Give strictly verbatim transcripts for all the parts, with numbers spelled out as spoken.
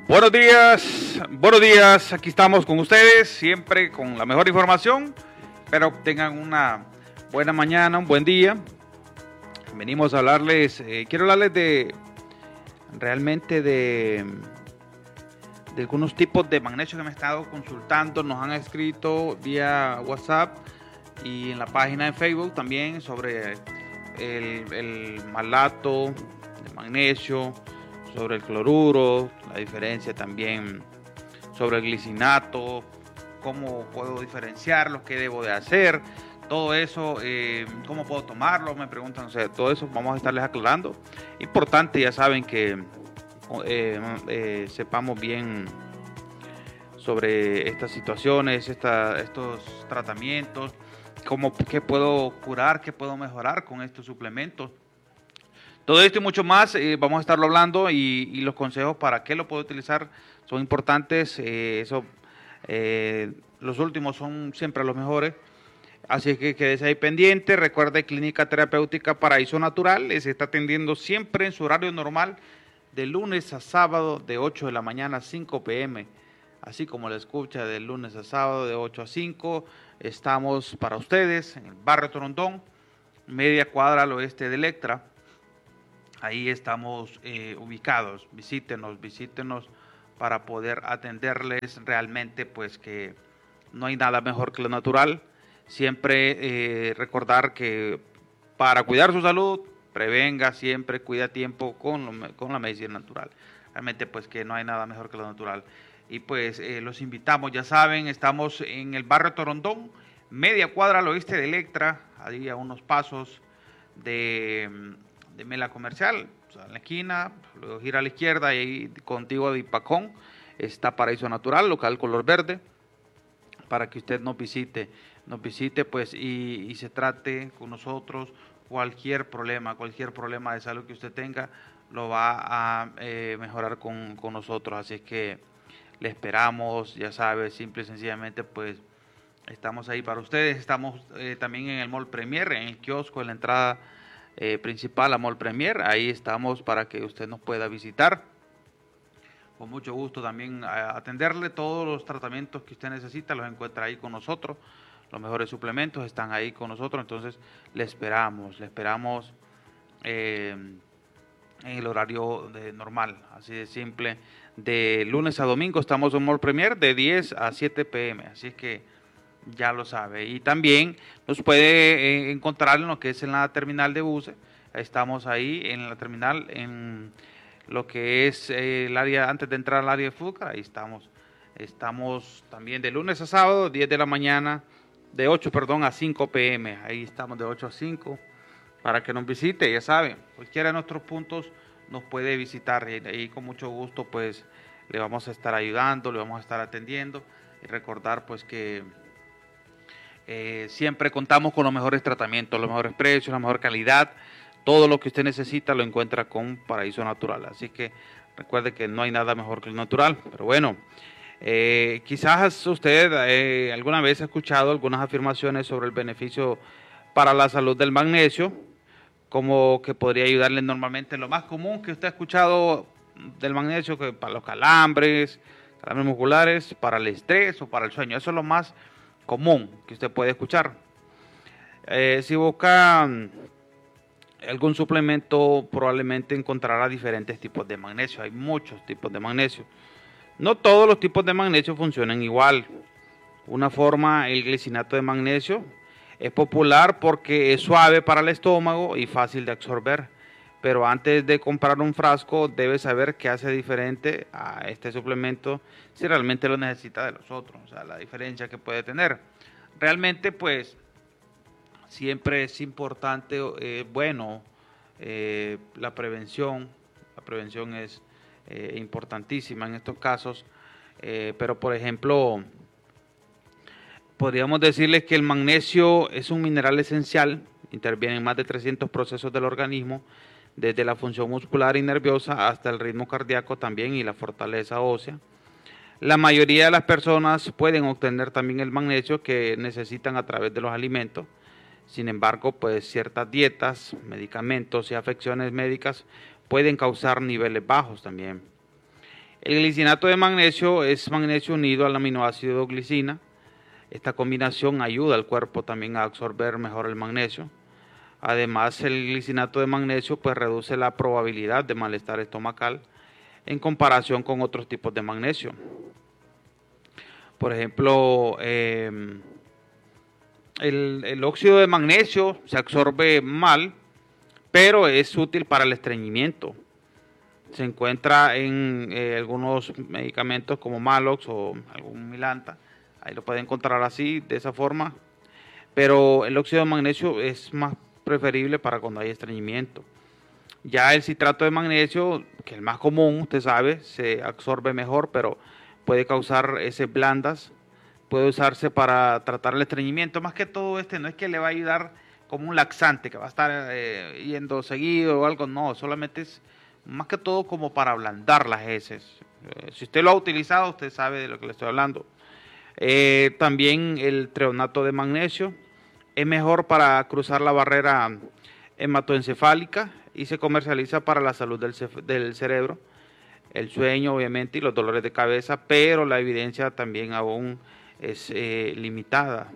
Buenos días, buenos días, aquí estamos con ustedes, siempre con la mejor información. Espero que tengan una buena mañana, un buen día. Venimos a hablarles, eh, quiero hablarles de, realmente de, de algunos tipos de magnesio que me he estado consultando, nos han escrito vía WhatsApp y en la página de Facebook también sobre el, el malato de magnesio, sobre el cloruro, la diferencia también sobre el glicinato, cómo puedo diferenciarlo, qué debo de hacer, todo eso, eh, cómo puedo tomarlo, me preguntan, o sea, todo eso vamos a estarles aclarando. Importante, ya saben que eh, eh, sepamos bien sobre estas situaciones, esta, estos tratamientos, cómo, qué puedo curar, qué puedo mejorar con estos suplementos. Todo esto y mucho más eh, vamos a estarlo hablando y, y los consejos para qué lo puedo utilizar son importantes. Eh, eso, eh, los últimos son siempre los mejores. Así que quédese ahí pendiente. Recuerde, Clínica Terapéutica Paraíso Natural se está atendiendo siempre en su horario normal de lunes a sábado de ocho de la mañana a cinco pe eme. Así como la escucha, de lunes a sábado de ocho a cinco. Estamos para ustedes en el barrio Torondón, media cuadra al oeste de Electra. Ahí estamos eh, ubicados. Visítenos, visítenos para poder atenderles. Realmente, pues que no hay nada mejor que lo natural. Siempre eh, recordar que para cuidar su salud, prevenga siempre, cuida a tiempo con, lo, con la medicina natural. Realmente, pues que no hay nada mejor que lo natural. Y pues eh, los invitamos, ya saben, estamos en el barrio Torondón, media cuadra al oeste de Electra, ahí a unos pasos de... de Mela Comercial, o sea, en la esquina, luego gira a la izquierda y ahí contigo de Ipacón está Paraíso Natural, local color verde, para que usted nos visite, nos visite pues y, y se trate con nosotros cualquier problema, cualquier problema de salud que usted tenga, lo va a eh, mejorar con, con nosotros, así es que le esperamos, ya sabe, simple y sencillamente pues estamos ahí para ustedes, estamos eh, también en el Mall Premier, en el kiosco, en la entrada Eh, principal a Mall Premier, ahí estamos para que usted nos pueda visitar. Con mucho gusto también a atenderle. Todos los tratamientos que usted necesita los encuentra ahí con nosotros. Los mejores suplementos están ahí con nosotros, entonces le esperamos, le esperamos eh, en el horario de normal, así de simple. De lunes a domingo estamos en Mall Premier de diez a siete pe eme, así es que ya lo sabe. Y también nos puede eh, encontrar en lo que es en la terminal de buses. Estamos ahí en la terminal, en lo que es eh, el área, antes de entrar al área de Fúcar, ahí estamos. Estamos también de lunes a sábado, diez de la mañana, de ocho, perdón, a cinco pe eme. Ahí estamos de ocho a cinco para que nos visite, ya saben. Cualquiera de nuestros puntos nos puede visitar y ahí con mucho gusto pues le vamos a estar ayudando, le vamos a estar atendiendo y recordar pues que Eh, siempre contamos con los mejores tratamientos, los mejores precios, la mejor calidad. Todo lo que usted necesita lo encuentra con Paraíso Natural. Así que recuerde que no hay nada mejor que el natural. Pero bueno, eh, quizás usted eh, alguna vez ha escuchado algunas afirmaciones sobre el beneficio para la salud del magnesio, como que podría ayudarle normalmente. Lo más común que usted ha escuchado del magnesio, que para los calambres, calambres musculares, para el estrés o para el sueño. Eso es lo más común que usted puede escuchar. Eh, si busca algún suplemento, probablemente encontrará diferentes tipos de magnesio. Hay muchos tipos de magnesio. No todos los tipos de magnesio funcionan igual. Una forma, el glicinato de magnesio, es popular porque es suave para el estómago y fácil de absorber. Pero antes de comprar un frasco, debe saber qué hace diferente a este suplemento si realmente lo necesita de los otros, o sea, la diferencia que puede tener. Realmente, pues, siempre es importante, eh, bueno, eh, la prevención, la prevención es eh, importantísima en estos casos, eh, pero por ejemplo, podríamos decirles que el magnesio es un mineral esencial, interviene en más de trescientos procesos del organismo, desde la función muscular y nerviosa hasta el ritmo cardíaco también y la fortaleza ósea. La mayoría de las personas pueden obtener también el magnesio que necesitan a través de los alimentos. Sin embargo, pues ciertas dietas, medicamentos y afecciones médicas pueden causar niveles bajos también. El glicinato de magnesio es magnesio unido al aminoácido glicina. Esta combinación ayuda al cuerpo también a absorber mejor el magnesio. Además, el glicinato de magnesio pues reduce la probabilidad de malestar estomacal en comparación con otros tipos de magnesio. Por ejemplo, eh, el, el óxido de magnesio se absorbe mal, pero es útil para el estreñimiento. Se encuentra en eh, algunos medicamentos como Malox o algún Milanta. Ahí lo pueden encontrar así, de esa forma. Pero el óxido de magnesio es más preferible para cuando hay estreñimiento. Ya el citrato de magnesio, que es el más común, usted sabe, se absorbe mejor, pero puede causar heces blandas. Puede usarse para tratar el estreñimiento. Más que todo este no es que le va a ayudar como un laxante, que va a estar eh, yendo seguido o algo. No, solamente es más que todo como para ablandar las heces. Eh, si usted lo ha utilizado, usted sabe de lo que le estoy hablando. Eh, también el treonato de magnesio es mejor para cruzar la barrera hematoencefálica y se comercializa para la salud del, del cerebro, el sueño obviamente y los dolores de cabeza, pero la evidencia también aún es eh, limitada.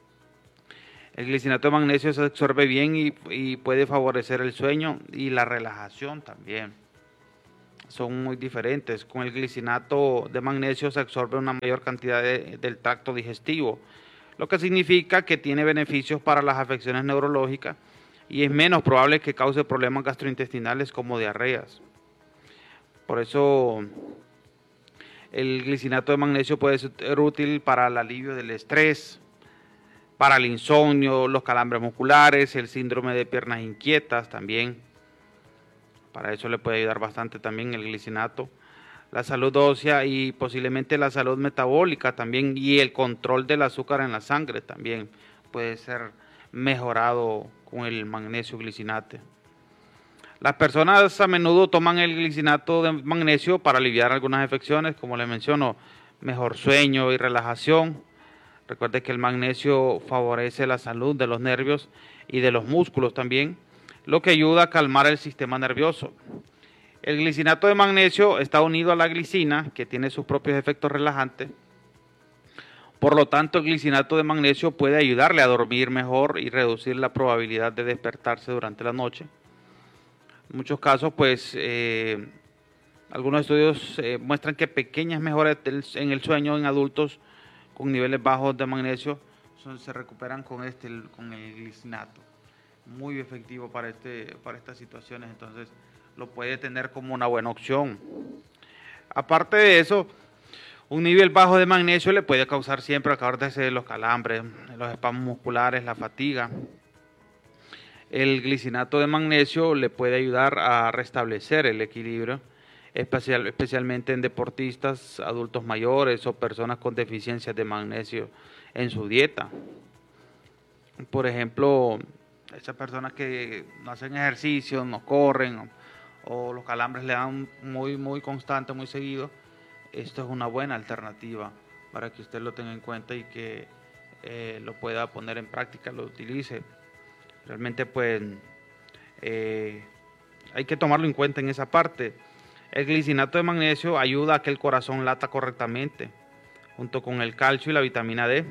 El glicinato de magnesio se absorbe bien y, y puede favorecer el sueño y la relajación también. Son muy diferentes. Con el glicinato de magnesio se absorbe una mayor cantidad de, del tracto digestivo, lo que significa que tiene beneficios para las afecciones neurológicas y es menos probable que cause problemas gastrointestinales como diarreas. Por eso el glicinato de magnesio puede ser útil para el alivio del estrés, para el insomnio, los calambres musculares, el síndrome de piernas inquietas también. Para eso le puede ayudar bastante también el glicinato. La salud ósea y posiblemente la salud metabólica también, y el control del azúcar en la sangre también puede ser mejorado con el magnesio glicinate. Las personas a menudo toman el glicinato de magnesio para aliviar algunas afecciones, como les menciono, mejor sueño y relajación. Recuerde que el magnesio favorece la salud de los nervios y de los músculos también, lo que ayuda a calmar el sistema nervioso. El glicinato de magnesio está unido a la glicina, que tiene sus propios efectos relajantes. Por lo tanto, el glicinato de magnesio puede ayudarle a dormir mejor y reducir la probabilidad de despertarse durante la noche. En muchos casos, pues, eh, algunos estudios eh, muestran que pequeñas mejoras en el sueño en adultos con niveles bajos de magnesio son, se recuperan con, este, con el glicinato. Muy efectivo para, este, para estas situaciones, entonces lo puede tener como una buena opción. Aparte de eso, un nivel bajo de magnesio le puede causar siempre, acordarse de los calambres, los espasmos musculares, la fatiga. El glicinato de magnesio le puede ayudar a restablecer el equilibrio, especial, especialmente en deportistas, adultos mayores o personas con deficiencias de magnesio en su dieta. Por ejemplo, esas personas que no hacen ejercicio, no corren, o, o los calambres le dan muy, muy constante, muy seguido, esto es una buena alternativa para que usted lo tenga en cuenta y que eh, lo pueda poner en práctica, lo utilice. Realmente pues eh, hay que tomarlo en cuenta en esa parte. El glicinato de magnesio ayuda a que el corazón lata correctamente, junto con el calcio y la vitamina D.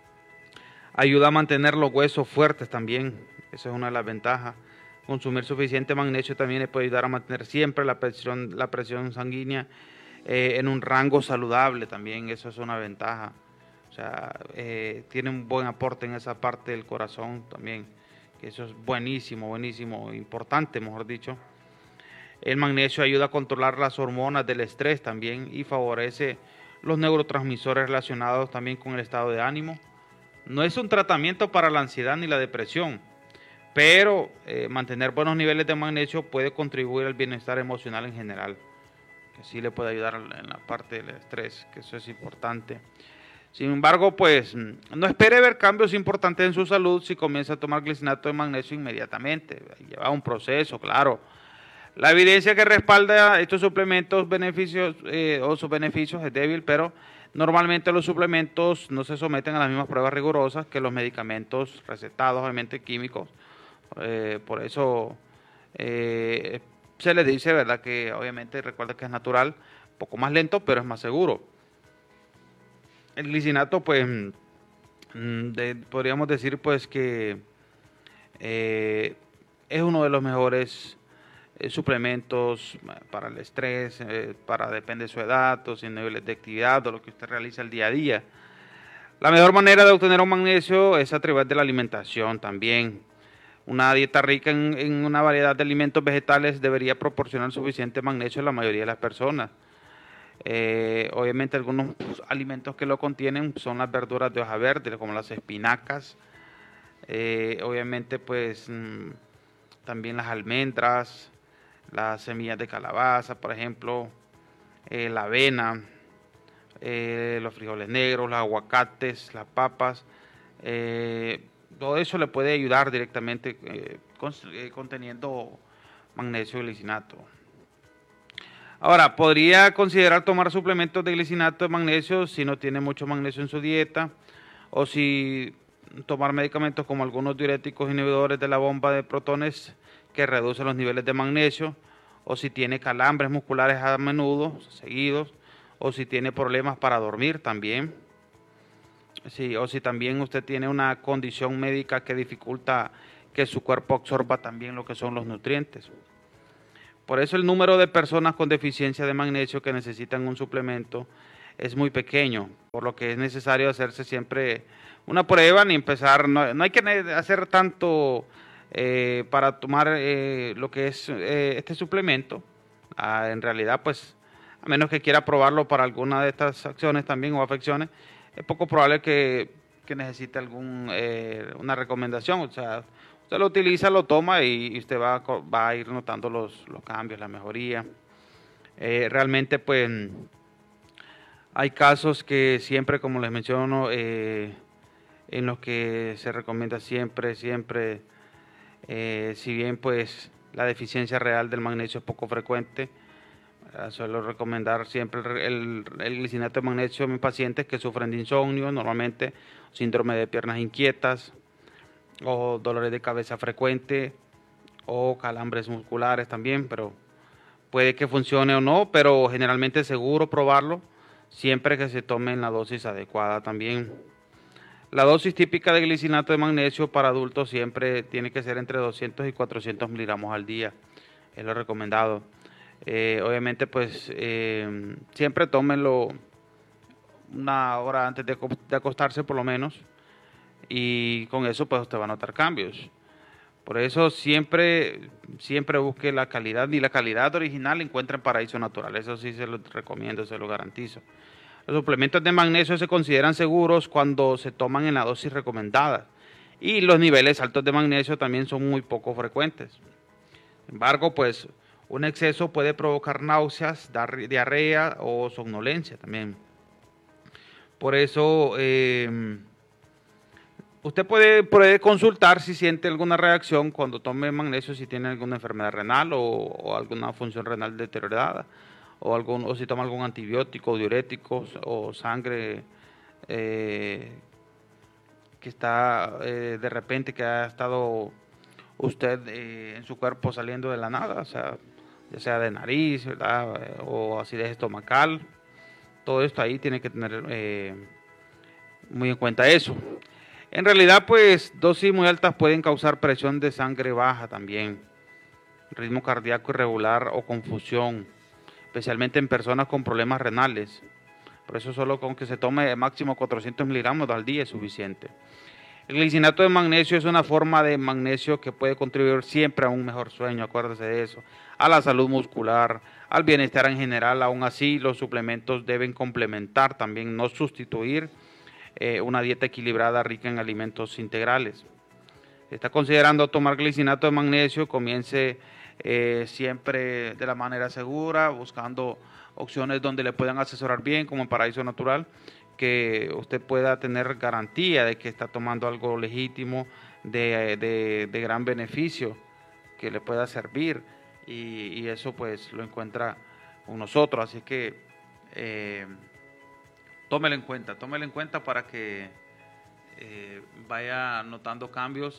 Ayuda a mantener los huesos fuertes también, esa es una de las ventajas. Consumir suficiente magnesio también le puede ayudar a mantener siempre la presión, la presión sanguínea eh, en un rango saludable también, eso es una ventaja. O sea, eh, tiene un buen aporte en esa parte del corazón también, que eso es buenísimo, buenísimo, importante, mejor dicho. El magnesio ayuda a controlar las hormonas del estrés también y favorece los neurotransmisores relacionados también con el estado de ánimo. No es un tratamiento para la ansiedad ni la depresión, pero eh, mantener buenos niveles de magnesio puede contribuir al bienestar emocional en general, que sí le puede ayudar en la parte del estrés, que eso es importante. Sin embargo, pues no espere ver cambios importantes en su salud si comienza a tomar glicinato de magnesio inmediatamente. Lleva un proceso, claro. La evidencia que respalda estos suplementos beneficios eh, o sus beneficios es débil, pero normalmente los suplementos no se someten a las mismas pruebas rigurosas que los medicamentos recetados, obviamente químicos. Eh, por eso eh, se le dice, ¿verdad? Que obviamente recuerda que es natural, un poco más lento, pero es más seguro. El glicinato, pues, mm, de- podríamos decir, pues, que eh, es uno de los mejores eh, suplementos eh, para el estrés, eh, para, depende de su edad, o sus niveles de actividad, o lo que usted realiza el día a día. La mejor manera de obtener un magnesio es a través de la alimentación también. Una dieta rica en, en una variedad de alimentos vegetales debería proporcionar suficiente magnesio a la mayoría de las personas. Eh, obviamente algunos pues, alimentos que lo contienen son las verduras de hoja verde, como las espinacas. Eh, obviamente pues mm, también las almendras, las semillas de calabaza, por ejemplo, eh, la avena, eh, los frijoles negros, los aguacates, las papas. Eh, todo eso le puede ayudar directamente eh, con, eh, conteniendo magnesio glicinato. Ahora, podría considerar tomar suplementos de glicinato de magnesio si no tiene mucho magnesio en su dieta o si tomar medicamentos como algunos diuréticos inhibidores de la bomba de protones que reducen los niveles de magnesio, o si tiene calambres musculares a menudo, seguidos, o si tiene problemas para dormir también. Sí, o si también usted tiene una condición médica que dificulta que su cuerpo absorba también lo que son los nutrientes. Por eso el número de personas con deficiencia de magnesio que necesitan un suplemento es muy pequeño, por lo que es necesario hacerse siempre una prueba ni empezar, no, no hay que hacer tanto eh, para tomar eh, lo que es eh, este suplemento. Ah, en realidad, pues, a menos que quiera probarlo para alguna de estas acciones también o afecciones, es poco probable que, que necesite algún, eh, una recomendación. O sea, usted lo utiliza, lo toma y, y usted va, va a ir notando los, los cambios, la mejoría. Eh, realmente, pues, hay casos que siempre, como les menciono, eh, en los que se recomienda siempre, siempre, eh, si bien pues la deficiencia real del magnesio es poco frecuente, eh, suelo recomendar siempre el, el, el glicinato de magnesio a mis pacientes que sufren de insomnio, normalmente síndrome de piernas inquietas, o dolores de cabeza frecuente, o calambres musculares también, pero puede que funcione o no, pero generalmente es seguro probarlo siempre que se tome en la dosis adecuada también. La dosis típica de glicinato de magnesio para adultos siempre tiene que ser entre doscientos y cuatrocientos miligramos al día, es lo recomendado. Eh, obviamente pues eh, siempre tómenlo una hora antes de, de acostarse por lo menos, y con eso pues usted va a notar cambios. Por eso siempre, siempre busque la calidad, y la calidad original encuentra en Paraíso Natural, eso sí se lo recomiendo, se lo garantizo. Los suplementos de magnesio se consideran seguros cuando se toman en la dosis recomendada, y los niveles altos de magnesio también son muy poco frecuentes. Sin embargo, pues un exceso puede provocar náuseas, diarrea o somnolencia también. Por eso eh, usted puede, puede consultar si siente alguna reacción cuando tome magnesio, si tiene alguna enfermedad renal o, o alguna función renal deteriorada, o, algún, o si toma algún antibiótico, diuréticos o sangre eh, que está eh, de repente, que ha estado usted eh, en su cuerpo saliendo de la nada, o sea, ya sea de nariz, ¿verdad? O acidez estomacal. Todo esto ahí tiene que tener eh, muy en cuenta eso. En realidad, pues, dosis muy altas pueden causar presión de sangre baja también, ritmo cardíaco irregular o confusión, especialmente en personas con problemas renales. Por eso solo con que se tome máximo cuatrocientos miligramos al día es suficiente. El glicinato de magnesio es una forma de magnesio que puede contribuir siempre a un mejor sueño, acuérdese de eso, a la salud muscular, al bienestar en general. Aún así, los suplementos deben complementar también, no sustituir eh, una dieta equilibrada rica en alimentos integrales. Si está considerando tomar glicinato de magnesio, comience eh, siempre de la manera segura, buscando opciones donde le puedan asesorar bien, como en Paraíso Natural, que usted pueda tener garantía de que está tomando algo legítimo, de, de, de gran beneficio, que le pueda servir, y, y eso pues lo encuentra con nosotros. Así que eh, tómelo en cuenta, tómelo en cuenta para que eh, vaya notando cambios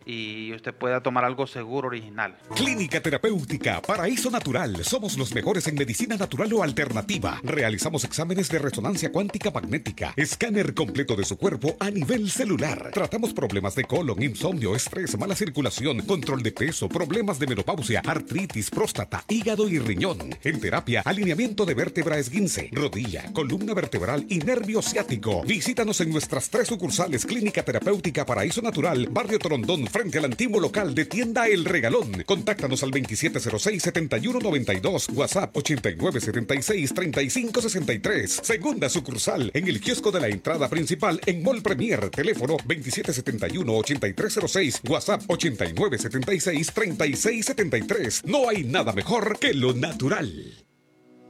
y usted pueda tomar algo seguro, original. Clínica Terapéutica Paraíso Natural. Somos los mejores en medicina natural o alternativa. Realizamos exámenes de resonancia cuántica magnética, escáner completo de su cuerpo a nivel celular. Tratamos problemas de colon, insomnio, estrés, mala circulación, control de peso, problemas de menopausia, artritis, próstata, hígado y riñón. En terapia, alineamiento de vértebra esguince, rodilla, columna vertebral y nervio ciático. Visítanos en nuestras tres sucursales. Clínica Terapéutica Paraíso Natural, Barrio Torondón, frente al antiguo local de Tienda El Regalón. Contáctanos al veintisiete cero seis, setenta y uno noventa y dos, WhatsApp ochenta y nueve setenta y seis, treinta y cinco sesenta y tres. Segunda sucursal en el kiosco de la entrada principal en Mall Premier. Teléfono veintisiete setenta y uno, ochenta y tres cero seis, WhatsApp ochenta y nueve setenta y seis, treinta y seis setenta y tres. No hay nada mejor que lo natural.